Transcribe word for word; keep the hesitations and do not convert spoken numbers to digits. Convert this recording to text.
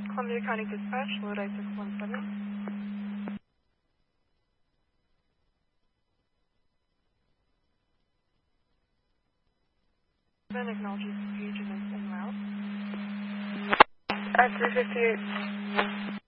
Columbia County Dispatch, Lodi six one seven. Acknowledges the page and is en route. Uh, three fifty-eight.